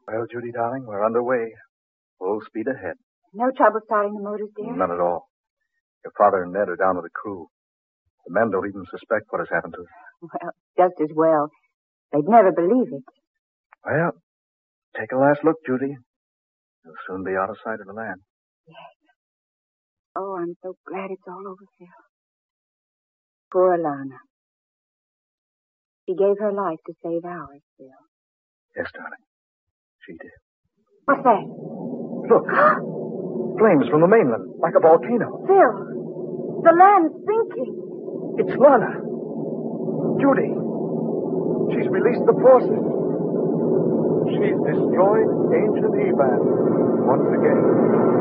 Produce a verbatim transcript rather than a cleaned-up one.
Well, Judy, darling, we're underway. Full speed ahead. No trouble starting the motors, dear? None at all. Your father and Ned are down with the crew. The men don't even suspect what has happened to us. Well, just as well. They'd never believe it. Well, take a last look, Judy. You'll soon be out of sight of the land. Yes. Oh, I'm so glad it's all over, Phil. Poor Alana. She gave her life to save ours, Phil. Yes, darling. She did. What's that? Look. Flames from the mainland, like a volcano. Phil, the land's sinking. It's Lana. Judy. She's released the forces. She's destroyed ancient Eban once again.